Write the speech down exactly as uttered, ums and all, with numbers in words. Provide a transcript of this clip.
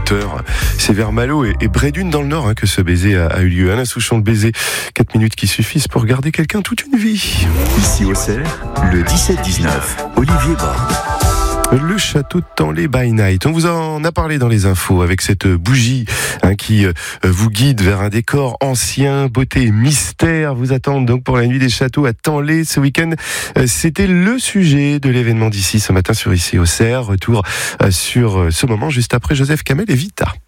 heures. C'est vers Malo et, et Brédune dans le Nord hein, que ce baiser a, a eu lieu. Alain Souchon de baiser, quatre minutes qui suffisent pour garder quelqu'un toute une vie. Ici au Cerf, le dix-sept dix-neuf, Olivier Borde. Le château de Tanlay by Night. On vous en a parlé dans les infos avec cette bougie hein, qui euh, vous guide vers un décor ancien, beauté et mystère vous attendent donc pour la nuit des châteaux à Tanlay ce week-end. Euh, c'était le sujet de l'événement d'ici ce matin sur Ici au Cerf. Retour euh, sur euh, ce moment juste après Joseph Kamel et Vita.